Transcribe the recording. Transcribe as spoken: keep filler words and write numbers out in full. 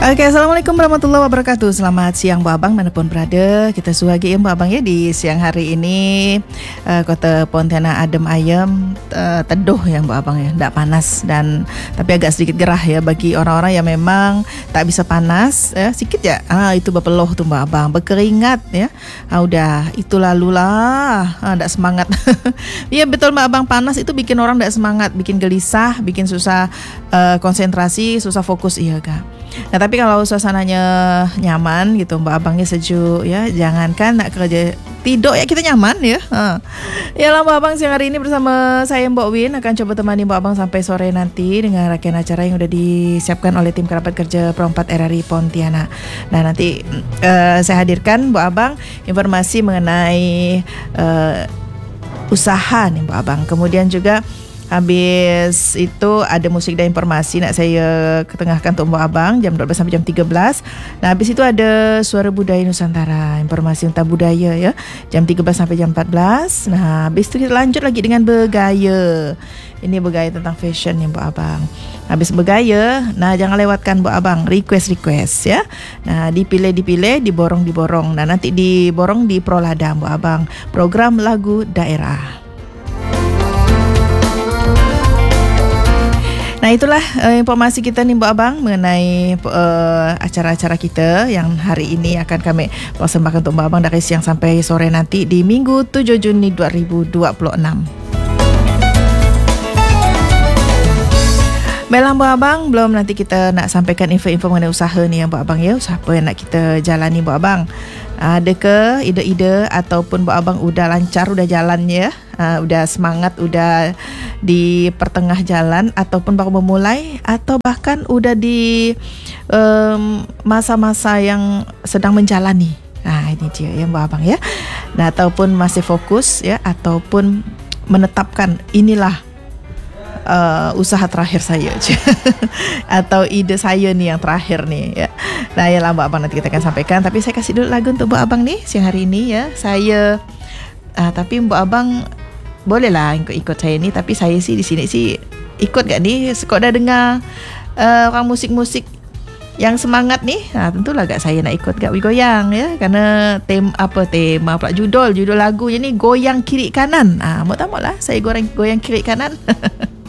Okey, Assalamualaikum warahmatullahi wabarakatuh. Selamat siang Bu Abang manapun berada. Kita suagi Bu Abang ya di siang hari ini. uh, Kota Pontianak adem ayem, uh, teduh yang Bu Abang ya, tak panas dan tapi agak sedikit gerah ya bagi orang-orang yang memang tak bisa panas ya, sikit ya. Ah itu berpeluh tu Bu Abang, berkeringat ya. Ah udah itu lalulah. Ah tak semangat. Ya betul Bu Abang, panas itu bikin orang tak semangat, bikin gelisah, bikin susah uh, konsentrasi, susah fokus iya Kak. Nah tapi kalau suasananya nyaman gitu, Mbak Abangnya sejuk ya, jangankan nak kerja tidur ya kita nyaman ya. Ha. Ya lah Mbak Abang, siang hari ini bersama saya Mbak Win akan coba temani Mbak Abang sampai sore nanti dengan rangkaian acara yang sudah disiapkan oleh tim kerabat kerja Pro empat R R I Pontianak. Nah nanti uh, saya hadirkan Mbak Abang informasi mengenai uh, usaha nih Mbak Abang. Kemudian juga habis itu ada musik dan informasi nak saya ketengahkan untuk Mbak Abang jam dua belas sampai jam tiga belas. Nah habis itu ada Suara Budaya Nusantara, informasi tentang budaya ya, jam tiga belas sampai jam empat belas. Nah habis itu kita lanjut lagi dengan Bergaya. Ini bergaya tentang fashion ni Mbak Abang. Habis bergaya, nah jangan lewatkan Mbak Abang request-request ya. Nah dipilih-dipilih, diborong-diborong. Nah nanti diborong di Prolada Mbak Abang, program lagu daerah. Nah itulah uh, informasi kita nih Mbak Abang mengenai uh, acara-acara kita yang hari ini akan kami persembahkan untuk Mbak Abang dari siang sampai sore nanti di Minggu tujuh Juni dua ribu dua puluh enam. Baiklah Mbak Abang, belum nanti kita nak sampaikan info-info mengenai usaha ni ya Mbak Abang ya. Usaha apa yang nak kita jalani Mbak Abang? Ada ke ide-ide ataupun Mbak Abang udah lancar, udah jalannya ya? Uh, udah semangat, udah di pertengah jalan ataupun baru memulai atau bahkan udah di um, masa-masa yang sedang menjalani. Nah ini dia ya Mbak Abang ya. Nah ataupun masih fokus ya, ataupun menetapkan inilah Uh, usaha terakhir saya atau ide saya ni yang terakhir ni ya. Nah ya lah Mbak Abang, nanti kita akan sampaikan. Tapi saya kasih dulu lagu untuk Mbak Abang ni siang hari ini ya. Saya uh, tapi Mbak Abang bolehlah ikut-ikut saya ni. Tapi saya sih di sini sih ikut gak ni, sekot dah dengar uh, orang musik-musik yang semangat ni, nah, tentulah gak saya nak ikut gak goyang ya, kerana tema apa tema pula judul judul lagunya ni goyang kiri kanan. Ah, mau tak mau lah saya goyang goyang kiri kanan.